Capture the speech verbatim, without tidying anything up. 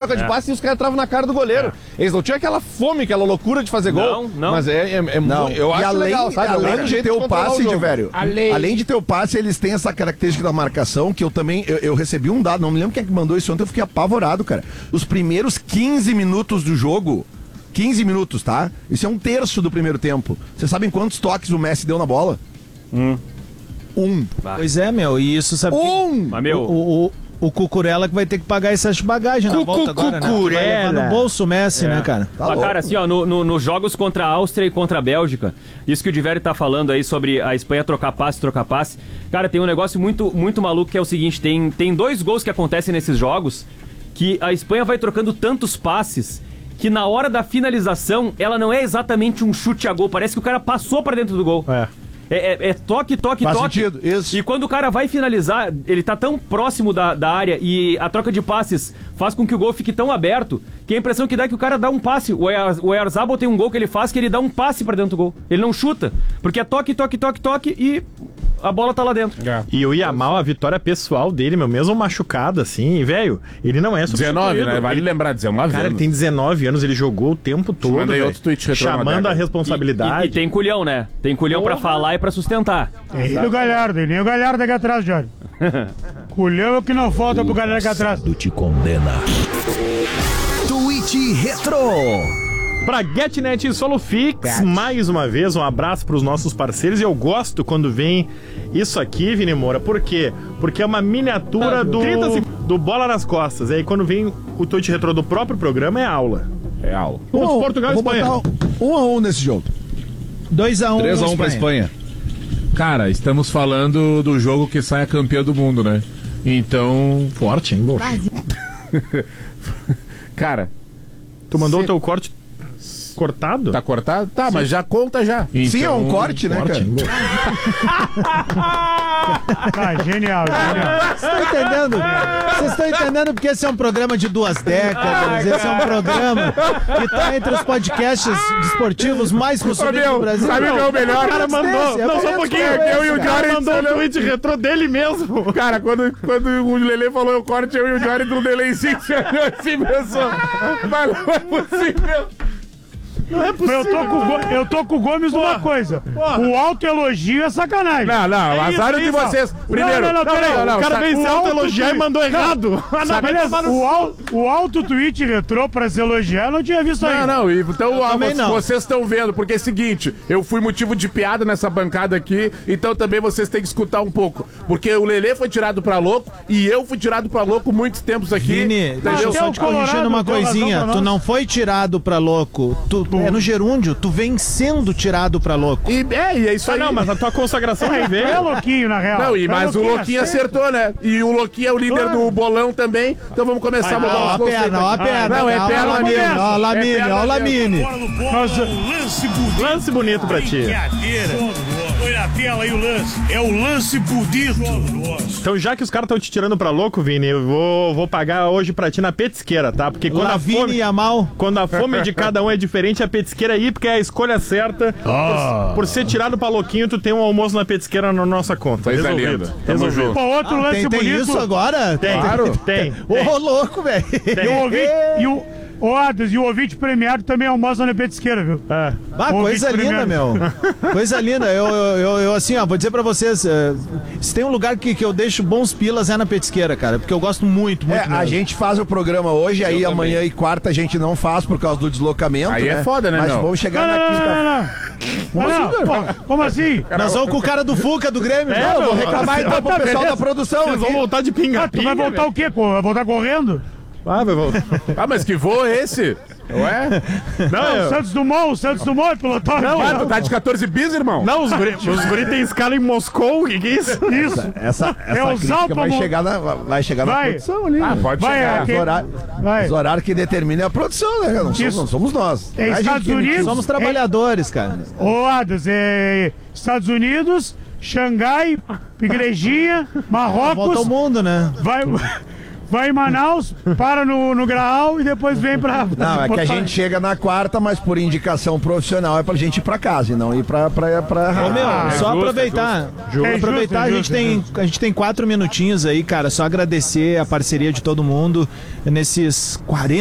troca de passe e os caras entravam na cara do goleiro. É. Eles não tinham aquela fome, aquela loucura de fazer gol. Não, não. Mas é, é, é não. muito, eu e acho além, legal, sabe? Além de ter o passe, de velho. Além. além de ter o passe, eles têm essa característica da marcação que eu também, eu, eu recebi um dado, não me lembro quem é que mandou isso ontem, eu fiquei apavorado, cara. Os primeiros quinze minutos do jogo, quinze minutos, tá? Isso é um terço do primeiro tempo. Vocês sabem quantos toques o Messi deu na bola? Hum. Um. Pois é, meu, e isso sabe Um! que... meu. O, o, o Cucurella que vai ter que pagar essas bagagens na volta agora, né? Vai levar no bolso o Messi, é. né, cara? Tá Mas, cara, assim, ó, nos no, no jogos contra a Áustria e contra a Bélgica, isso que o Diverio tá falando aí sobre a Espanha trocar passe, trocar passe, cara, tem um negócio muito, muito maluco que é o seguinte, tem, tem dois gols que acontecem nesses jogos que a Espanha vai trocando tantos passes que na hora da finalização ela não é exatamente um chute a gol, parece que o cara passou pra dentro do gol. É. É, é, é toque, toque, Faz toque. sentido, isso. E quando o cara vai finalizar, ele tá tão próximo da, da área e a troca de passes faz com que o gol fique tão aberto que a impressão que dá é que o cara dá um passe. O Oyarzabal tem um gol que ele faz que ele dá um passe pra dentro do gol. Ele não chuta, porque é toque, toque, toque, toque e a bola tá lá dentro. É. E o Yamal, a vitória pessoal dele, meu, mesmo machucado assim, velho, ele não é substituído. dezenove, né? Vale ele, lembrar, dezenove cara, anos. ele tem dezenove anos, ele jogou o tempo todo, Mandei véio, outro tweet chamando a responsabilidade. E, e, e tem culhão, né? Tem culhão pra falar e pra sustentar. Ele e o Galhardo, ele nem o Galhardo aqui atrás, Jorge. Culhão é o que não falta pro Galhardo aqui atrás. Te condena. Tweet Retro. Pra GetNet e Solufix, Get. mais uma vez, um abraço pros nossos parceiros. E eu gosto quando vem isso aqui, Vini Moura. Por quê? Porque é uma miniatura do, do Bola nas Costas. E aí quando vem o tweet retrô do próprio programa, é aula. É aula. Pontos um, Portugal e Espanha. Um a um nesse jogo. dois a um três a um pra Espanha. Cara, estamos falando do jogo que sai a campeã do mundo, né? Então... Forte, hein, Bocha? Cara... Tu mandou o teu corte cortado? Tá cortado? Tá, Sim. mas já conta já. Então, Sim, é um corte, né, corte, cara? Ah, genial, genial. Vocês estão entendendo? Vocês estão entendendo porque esse é um programa de duas décadas, esse é um programa que tá entre os podcasts desportivos mais consumidos do Brasil. Sabe o que é o melhor? O cara mandou, é não, só um pouquinho, eu e o Jory mandou um tweet retrô dele mesmo. Cara, quando, quando o Lelê falou o corte, eu e o Jory do delayzinho, assim, pensou, mas não é possível. Não é possível. Eu tô com, Go- eu tô com o Gomes Porra. numa coisa. Porra. O autoelogio é sacanagem. Não, não, É azar isso, de isso. vocês. Primeiro, Não, não, não, peraí. não, não, o cara sa- veio se o autoelogiar auto- e mandou errado. Ah, não, Beleza, vai tomar no- o, au- o auto-tweet retrô pra se elogiar eu não tinha visto Não, ainda. não, e então ah, também vocês, não. vocês estão vendo, porque é o seguinte, eu fui motivo de piada nessa bancada aqui, então também vocês têm que escutar um pouco, porque o Lelê foi tirado pra louco e eu fui tirado pra louco muitos tempos aqui. Vini, entendeu? deixa eu só Até te o Colorado corrigindo uma deu razão coisinha. pra Tu nós. não foi tirado pra louco. Tu, é no gerúndio, tu vem sendo tirado pra louco. E, é, e é isso Ah, aí. não, mas a tua consagração aí É veio. louquinho, na real. Não, e, É mas o Louquinho acertou, né? E o Louquinho é o líder Claro. do bolão também, então vamos começar a mudar Ó os a conceitos perna, ó a aqui. perna. Não, é Ó, perna Lamine, mesmo. ó, Lamine, É perna ó, mesmo. Lamine. Nossa, Lance bonito. Lance bonito pra ti. Brincadeira. Põe na tela aí o lance. É o lance bonito. Então, já que os caras estão te tirando pra louco, Vini, eu vou, vou pagar hoje pra ti na petisqueira, tá? Porque quando a Lavini fome... e Yamal. Quando a fome de cada um é diferente, a petisqueira aí, porque é a escolha certa. Por, por ser tirado pra louquinho, tu tem um almoço na petisqueira na nossa conta. Coisa Resolvido. linda. Tamo Resolvido. junto. pô, outro Ah, lance tem, tem bonito. isso agora? Tem, Claro. tem. Ô, louco, velho. E o ouvinte, e o, ô, Adas, e o ouvinte premiado também almoça na petisqueira, viu? É. Ah, Ô, coisa Vitor linda, meu. Coisa linda. Eu, eu, eu, eu, assim, ó, vou dizer pra vocês, eh, se tem um lugar que, que eu deixo bons pilas é na petisqueira, cara, porque eu gosto muito, muito É, mesmo. a gente faz o programa hoje, aí amanhã e quarta a gente não faz por causa do deslocamento. Aí é né? foda, né, Mas meu? vamos chegar Não, na não, não, quinta. não, não. Não, não, pô, como assim? Nós vamos com o cara do Fuca, do Grêmio. É, eu vou reclamar então pro pessoal da produção. Vocês vão aqui. voltar de Ah, tu vai pinga-pinga. voltar o quê, pô? Vai voltar correndo? Ah, vai voltar. Ah, mas que voo é esse? Ué? Não, O eu... Santos Dumont, o Santos Dumont é pilotário. Não, Ah, tu tá de quatorze bis, irmão? Não, os guri, os guri tem escala em Moscou, o que que é isso? Isso. Essa, essa É os crítica vai Alpamon. chegar na, vai chegar na Vai. produção ali. Ah, pode Vai, chegar. aqui. Os horários, Vai. os horários que determinam é a produção, né? Não somos, Isso. não somos nós. É A gente Estados que emite. Unidos. Somos trabalhadores, cara. Ô, Adas, é Estados Unidos, Xangai, Igrejinha, Volta ao Marrocos, mundo, né? vai, vai em Manaus, para no, no Graal e depois vem pra... Não, é que a gente chega na quarta, mas por indicação profissional é pra gente ir pra casa e não ir pra... pra, pra... Ô, meu, Ah, só justo, aproveitar. É justo, aproveitar, é a, gente justo, é tem, justo. a gente tem quatro minutinhos aí, cara. Só agradecer a parceria de todo mundo nesses quarenta